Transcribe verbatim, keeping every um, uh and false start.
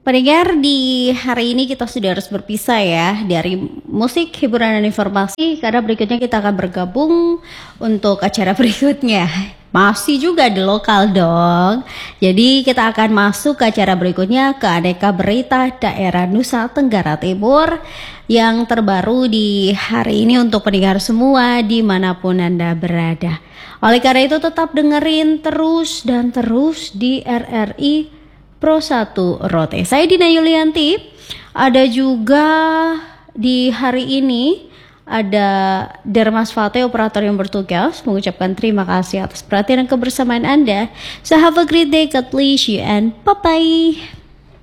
Pendengar, di hari ini kita sudah harus berpisah ya dari musik, hiburan, dan informasi, karena berikutnya kita akan bergabung untuk acara berikutnya. Masih juga di lokal dong. Jadi kita akan masuk ke acara berikutnya, ke Aneka Berita Daerah Nusa Tenggara Timur yang terbaru di hari ini untuk pendengar semua dimanapun Anda berada. Oleh karena itu tetap dengerin terus dan terus di R R I Pro satu Rote. Saya Dina Yulianti. Ada juga di hari ini ada Dermas Fate, operator yang bertugas, mengucapkan terima kasih atas perhatian dan kebersamaan Anda. So have a great day, God bless you, and bye-bye.